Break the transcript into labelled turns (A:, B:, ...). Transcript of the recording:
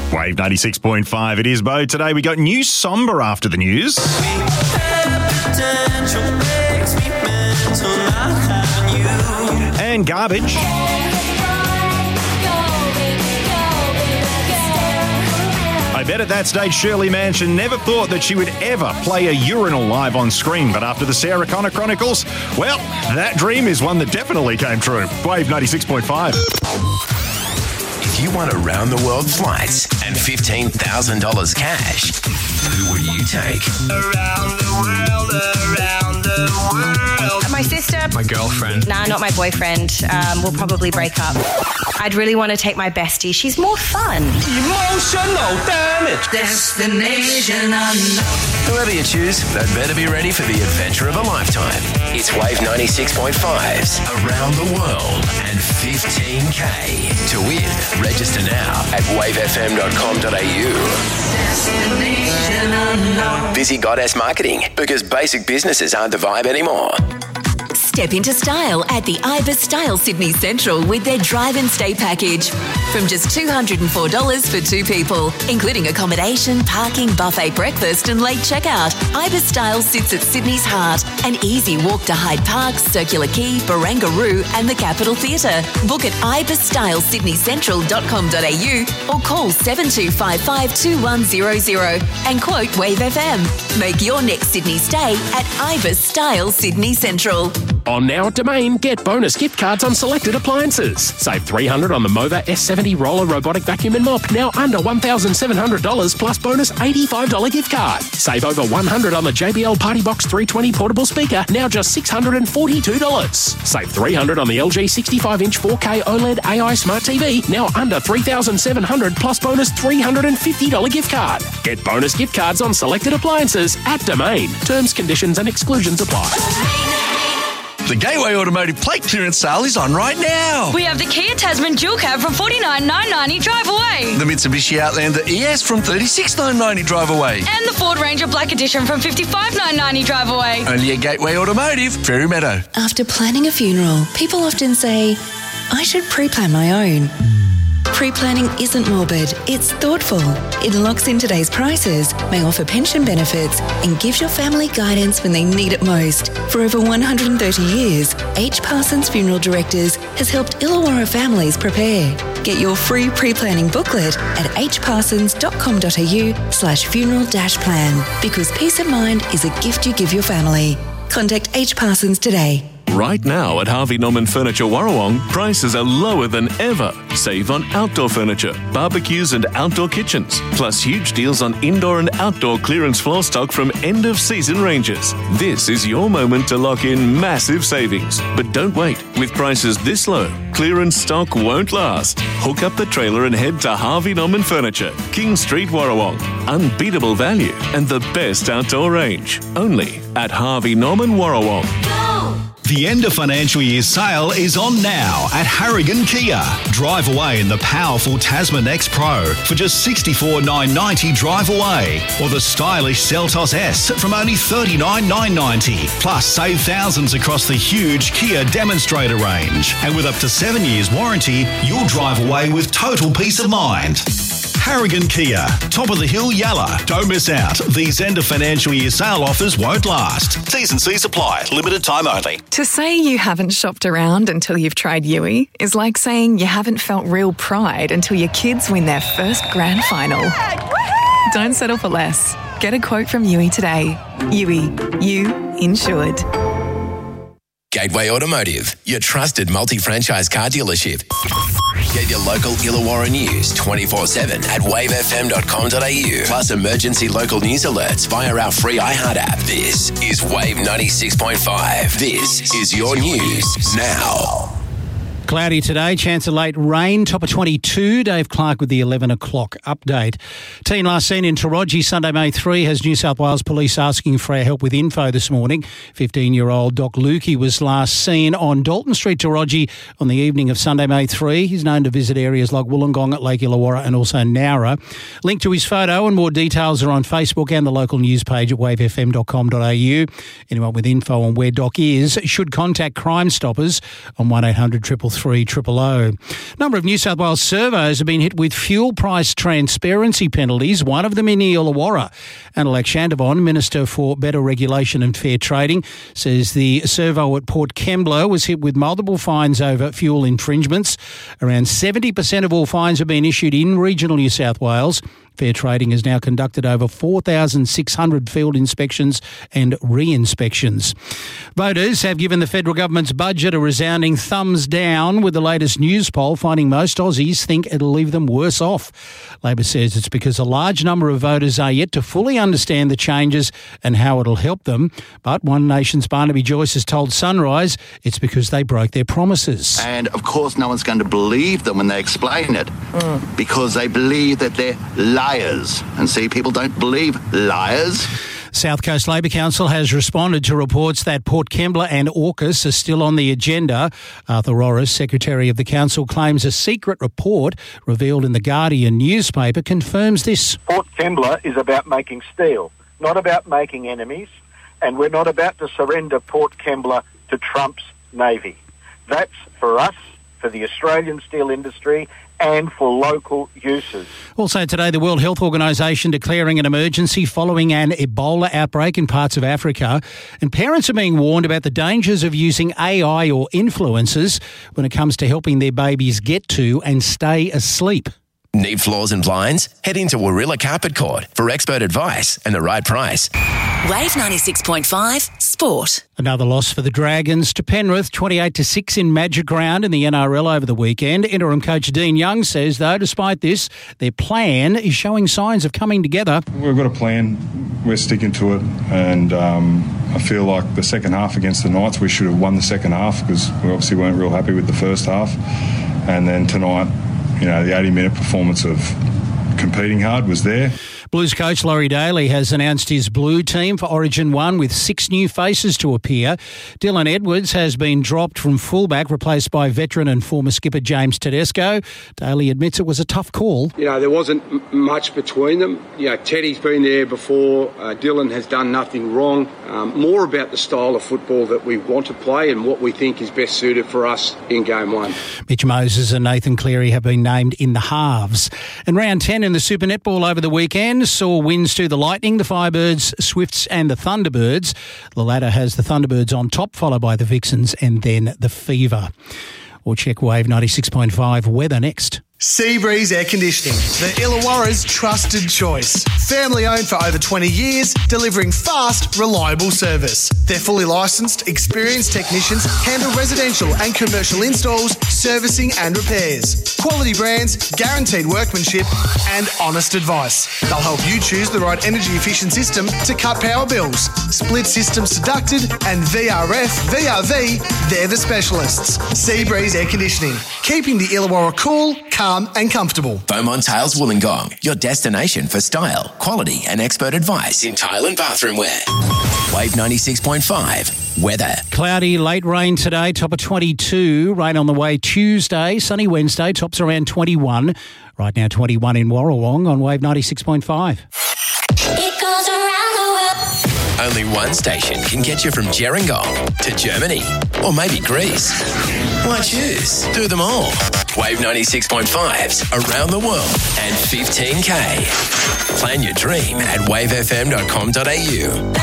A: Wave 96.5, it is Bo. Today we got new Somber after the news. And Garbage. I bet at that stage Shirley Manson never thought that she would ever play a urinal live on screen, but after the Sarah Connor Chronicles, well, that dream is one that definitely came true. Wave 96.5.
B: If you want around-the-world flights and $15,000 cash, who would you take?
C: Around the world, around the world.
D: My sister.
E: My girlfriend.
D: Nah, not my boyfriend. We'll probably break up. I'd really want to take my bestie. She's more fun.
C: Emotional damage. Destination unknown.
B: Whoever you choose, they'd better be ready for the adventure of a lifetime. It's Wave 96.5's Around the World and 15K. To win, register now at wavefm.com.au.
C: Destination unknown.
B: Visit Goddess Marketing, because basic businesses aren't the vibe anymore.
F: Step into style at the Ibis Style Sydney Central with their drive and stay package. From just $204 for two people, including accommodation, parking, buffet breakfast and late checkout. Ibis Style sits at Sydney's heart. An easy walk to Hyde Park, Circular Quay, Barangaroo and the Capitol Theatre. Book at ibisstylesydneycentral.com.au or call 7255-2100 and quote Wave FM. Make your next Sydney stay at Ibis Style Sydney Central.
G: On now at Domain, get bonus gift cards on selected appliances. Save $300 on the Mova S70 roller robotic vacuum and mop, now under $1,700 plus bonus $85 gift card. Save over $100 on the JBL Party Box 320 portable speaker, now just $642. Save $300 on the LG 65-inch 4K OLED AI Smart TV, now under $3,700 plus bonus $350 gift card. Get bonus gift cards on selected appliances at Domain. Terms, conditions and exclusions apply.
H: The Gateway Automotive plate clearance sale is on right now.
I: We have the Kia Tasman dual cab from $49,990 drive away.
H: The Mitsubishi Outlander ES from $36,990 drive away.
I: And the Ford Ranger Black Edition from $55,990 drive away.
H: Only at Gateway Automotive, Fairy Meadow.
J: After planning a funeral, people often say, I should pre-plan my own. Pre-planning isn't morbid, it's thoughtful. It locks in today's prices, may offer pension benefits, and gives your family guidance when they need it most. For over 130 years, H. Parsons Funeral Directors has helped Illawarra families prepare. Get your free pre-planning booklet at hparsons.com.au/funeral-plan, because peace of mind is a gift you give your family. Contact H. Parsons today.
K: Right now at Harvey Norman Furniture Warrawong, prices are lower than ever. Save on outdoor furniture, barbecues and outdoor kitchens, plus huge deals on indoor and outdoor clearance floor stock from end-of-season ranges. This is your moment to lock in massive savings. But don't wait. With prices this low, clearance stock won't last. Hook up the trailer and head to Harvey Norman Furniture, King Street, Warrawong. Unbeatable value and the best outdoor range. Only at Harvey Norman, Warrawong.
L: The end of financial year sale is on now at Harrigan Kia. Drive away in the powerful Tasman X Pro for just $64,990 drive away, or the stylish Seltos S from only $39,990. Plus save thousands across the huge Kia demonstrator range. And with up to 7 years warranty, you'll drive away with total peace of mind. Harrigan Kia, top of the hill, Yalla. Don't miss out. These end of financial year sale offers won't last. T's and C's apply. Limited time only.
M: To say you haven't shopped around until you've tried Yui is like saying you haven't felt real pride until your kids win their first grand final. Don't settle for less. Get a quote from Yui today. Yui, you insured.
B: Gateway Automotive, your trusted multi-franchise car dealership. Get your local Illawarra news 24/7 at wavefm.com.au. Plus emergency local news alerts via our free iHeart app. This is Wave 96.5. This is your news now.
N: Cloudy today, chance of late rain, top of 22. Dave Clark with the 11 o'clock update. Teen last seen in Taraji Sunday, May 3 has New South Wales Police asking for our help with info this morning. 15-year-old Doc Lukey was last seen on Dalton Street, Taraji on the evening of Sunday, May 3. He's known to visit areas like Wollongong at Lake Illawarra and also Nowra. Link to his photo and more details are on Facebook and the local news page at wavefm.com.au. Anyone with info on where Doc is should contact Crime Stoppers on 1800 333 300. Number of New South Wales servos have been hit with fuel price transparency penalties, one of them in Illawarra. And Alex Shandavon, Minister for Better Regulation and Fair Trading, says the servo at Port Kembla was hit with multiple fines over fuel infringements. Around 70% of all fines have been issued in regional New South Wales. Fair Trading has now conducted over 4,600 field inspections and re-inspections. Voters have given the federal government's budget a resounding thumbs down, with the latest news poll finding most Aussies think it'll leave them worse off. Labor says it's because a large number of voters are yet to fully understand the changes and how it'll help them. But One Nation's Barnaby Joyce has told Sunrise it's because they broke their promises.
E: And of course no one's going to believe them when they explain it because they believe that they're liars. And see, people don't believe liars.
N: South Coast Labor Council has responded to reports that Port Kembla and AUKUS are still on the agenda. Arthur Orris, Secretary of the Council, claims a secret report revealed in the Guardian newspaper confirms this.
O: Port Kembla is about making steel, not about making enemies, and we're not about to surrender Port Kembla to Trump's Navy. That's for us, for the Australian steel industry, and for local uses.
N: Also today, the World Health Organisation declaring an emergency following an Ebola outbreak in parts of Africa. And parents are being warned about the dangers of using AI or influencers when it comes to helping their babies get to and stay asleep.
B: Need floors and blinds? Head into Warilla Carpet Court for expert advice and the right price.
F: Wave 96.5 Sport.
N: Another loss for the Dragons to Penrith, 28-6 in Magic Round in the NRL over the weekend. Interim coach Dean Young says, though, despite this, their plan is showing signs of coming together.
P: We've got a plan. We're sticking to it. And I feel like the second half against the Knights, we should have won the second half because we obviously weren't real happy with the first half. And then tonight, the 80-minute performance of competing hard was there.
N: Blues coach Laurie Daly has announced his blue team for Origin 1 with 6 new faces to appear. Dylan Edwards has been dropped from fullback, replaced by veteran and former skipper James Tedesco. Daly admits it was a tough call.
Q: There wasn't much between them. Teddy's been there before. Dylan has done nothing wrong. More about the style of football that we want to play and what we think is best suited for us in Game 1.
N: Mitch Moses and Nathan Cleary have been named in the halves. And round 10 in the Super Netball over the weekend saw wins to the Lightning, the Firebirds, Swifts and the Thunderbirds. The latter has the Thunderbirds on top, followed by the Vixens and then the Fever. We'll check Wave 96.5 weather next.
R: Seabreeze Air Conditioning, the Illawarra's trusted choice. Family owned for over 20 years, delivering fast, reliable service. Their fully licensed, experienced technicians handle residential and commercial installs, servicing and repairs. Quality brands, guaranteed workmanship and honest advice. They'll help you choose the right energy efficient system to cut power bills. Split systems deducted and VRF, VRV, they're the specialists. Seabreeze Air Conditioning, keeping the Illawarra cool, calm and comfortable.
B: Beaumont Tiles Wollongong, your destination for style, quality and expert advice in tile and bathroom wear. Wave 96.5 weather.
N: Cloudy, late rain today, top of 22. Rain on the way Tuesday, sunny Wednesday, tops around 21. Right now 21 in Warrawong on Wave 96.5.
B: It goes around the world. Only one station can get you from Gerringong to Germany or maybe Greece. Why choose? Do them all. Wave 96.5's around the world and 15K. Plan your dream at wavefm.com.au.